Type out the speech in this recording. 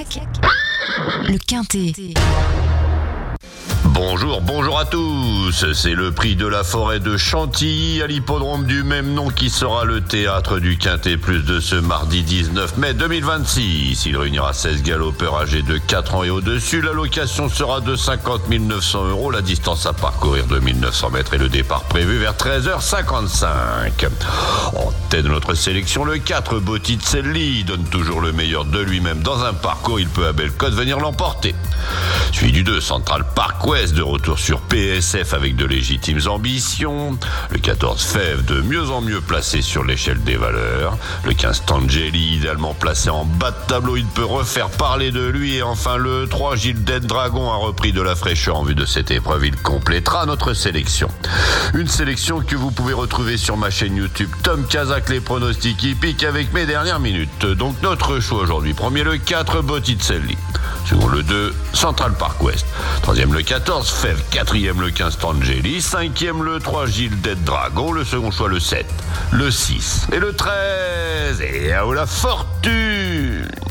le Quintet. Bonjour à tous. C'est le prix de la forêt de Chantilly à l'hippodrome du même nom qui sera le théâtre du Quintet Plus de ce mardi 19 mai 2026. Il réunira 16 galopeurs âgés de 4 ans et au-dessus. La location sera de 50 900 €. La distance à parcourir de 1900 mètres et le départ prévu vers 13h55. En tête de notre sélection, le 4 Botticelli donne toujours le meilleur de lui-même dans un parcours. Il peut à belle cote venir l'emporter. Suivi du 2 Central Park West de retour sur PSF avec de légitimes ambitions. Le 14 Fève de mieux en mieux placé sur l'échelle des valeurs. Le 15 Tangeli idéalement placé en bas de tableau. Il peut refaire parler de lui. Et enfin le 3 Gilded Dragon a repris de la fraîcheur en vue de cette épreuve. Il complétera notre sélection. Une sélection que vous pouvez retrouver sur ma chaîne YouTube Tom Kazak, les pronostics hippiques avec mes dernières minutes. Donc notre choix aujourd'hui. Premier le 4 Botticelli. Second le 2 Central Park West. Troisième le 14 Fève. Quatrième le 15 Tangeli. Cinquième le 3 Gilded Dragon. Le second choix le 7, le 6 et le 13. Et à la fortune.